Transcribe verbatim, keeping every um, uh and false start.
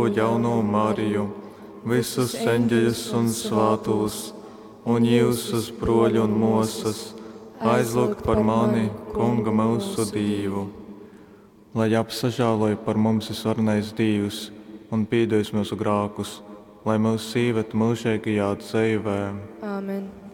jauno Mariju, visus eņģeļus un svātos, un jūsus broļu un mosas, aizlūgt par mani, Kunga mūsu Dievu. Lai apsažāloja par mums visvarnais Dievs un pīdēs mūsu grākus, lai mūs sīvet mūžīgajā dzīvē. Āmen.